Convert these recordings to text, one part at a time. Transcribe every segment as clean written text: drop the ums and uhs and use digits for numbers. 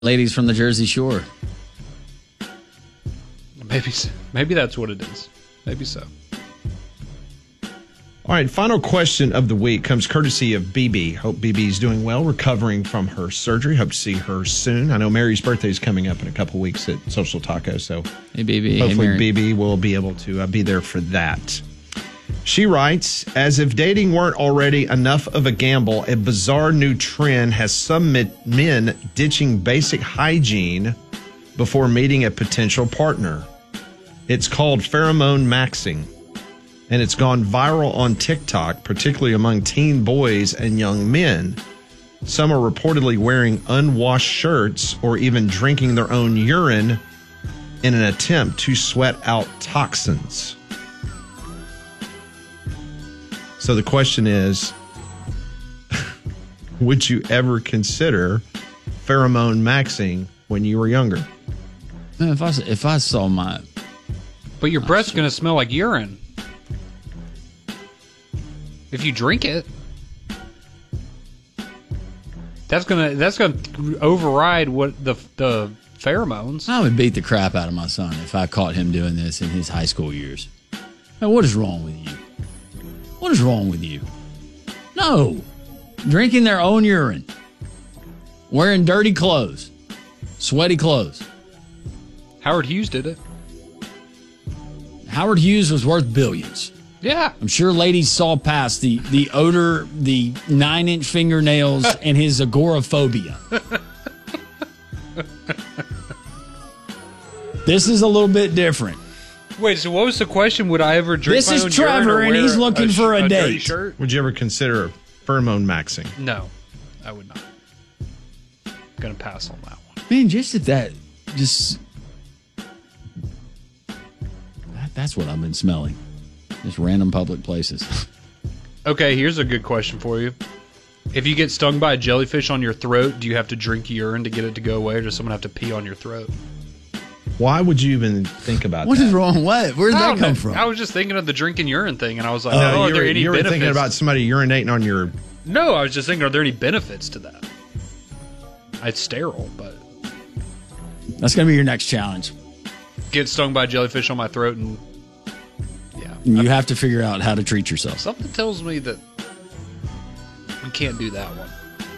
Ladies from the Jersey Shore. Maybe that's what it is. Maybe so. All right, final question of the week comes courtesy of BB. Hope BB's doing well, recovering from her surgery. Hope to see her soon. I know Mary's birthday is coming up in a couple weeks at Social Taco, so hey, BB. Hopefully hey, BB will be able to be there for that. She writes, as if dating weren't already enough of a gamble, a bizarre new trend has some men ditching basic hygiene before meeting a potential partner. It's called pheromone maxing, and it's gone viral on TikTok, particularly among teen boys and young men. Some are reportedly wearing unwashed shirts or even drinking their own urine in an attempt to sweat out toxins. So the question is, would you ever consider pheromone maxing when you were younger? If I saw my... But your breath's going to smell like urine. If you drink it, that's gonna override what the pheromones. I would beat the crap out of my son if I caught him doing this in his high school years. Man, what is wrong with you? What is wrong with you? No. Drinking their own urine. Wearing dirty clothes. Sweaty clothes. Howard Hughes did it. Howard Hughes was worth billions. Yeah. I'm sure ladies saw past the odor, the 9-inch fingernails, and his agoraphobia. This is a little bit different. Wait, so what was the question? Would I ever drink my own urine? This is Trevor, and he's looking for a date. Dirty shirt? Would you ever consider pheromone maxing? No, I would not. I'm going to pass on that one. Man, that's what I've been smelling. Just random public places. Okay, here's a good question for you. If you get stung by a jellyfish on your throat, do you have to drink urine to get it to go away, or does someone have to pee on your throat? Why would you even think about what that? What is wrong? What? Where did that come from? I was just thinking of the drinking urine thing, and I was like, are there any benefits? You were thinking about somebody urinating on your... No, I was just thinking, are there any benefits to that? It's sterile, but... That's going to be your next challenge. Get stung by a jellyfish on my throat, and... Yeah. And you have to figure out how to treat yourself. Something tells me that we can't do that one.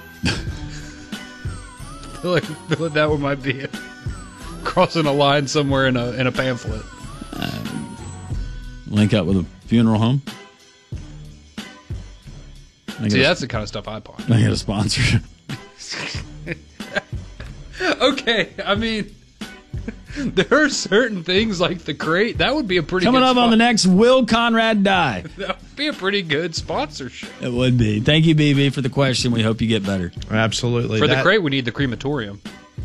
I feel like that one might be crossing a line somewhere in a pamphlet. Link up with a funeral home. See, that's the kind of stuff I ponder. I got a sponsor. Okay, I mean, there are certain things like the crate. That would be a pretty Coming good up on the next Will Conrad Die. That would be a pretty good sponsorship. It would be. Thank you, BB, for the question. We hope you get better. Absolutely. For the crate, we need the crematorium.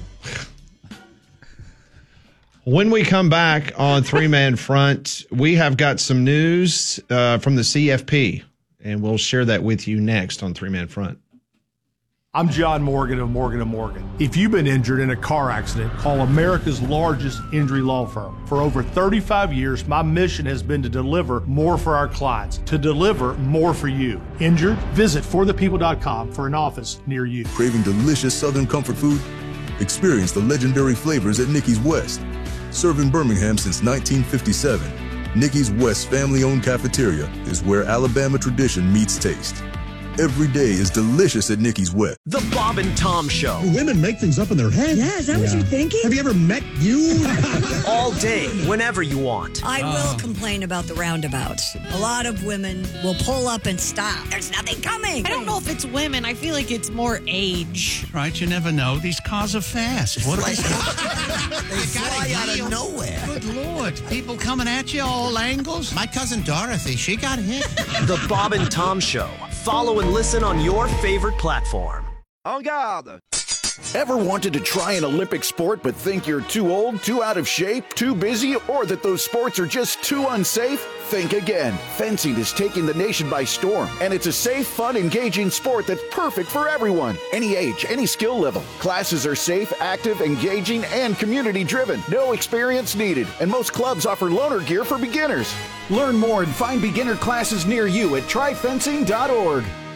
When we come back on Three Man Front, we have got some news from the CFP, and we'll share that with you next on Three Man Front. I'm John Morgan of Morgan & Morgan. If you've been injured in a car accident, call America's largest injury law firm. For over 35 years, my mission has been to deliver more for our clients, to deliver more for you. Injured? Visit forthepeople.com for an office near you. Craving delicious Southern comfort food? Experience the legendary flavors at Nikki's West. Served in Birmingham since 1957, Nikki's West family-owned cafeteria is where Alabama tradition meets taste. Every day is delicious at Nikki's West. The Bob and Tom Show. Do women make things up in their head? Yeah, is that what you're thinking? Have you ever met you? All day, whenever you want. I will complain about the roundabouts. A lot of women will pull up and stop. There's nothing coming. I don't know if it's women. I feel like it's more age. Right, you never know. These cars are fast. What are they? They fly out of nowhere. Good Lord. People coming at you all angles. My cousin Dorothy, she got hit. The Bob and Tom Show. Follow and listen on your favorite platform. En garde! Ever wanted to try an Olympic sport but think you're too old, too out of shape, too busy, or that those sports are just too unsafe? Think again. Fencing is taking the nation by storm, and it's a safe, fun, engaging sport that's perfect for everyone. Any age, any skill level. Classes are safe, active, engaging, and community-driven. No experience needed, and most clubs offer loaner gear for beginners. Learn more and find beginner classes near you at tryfencing.org.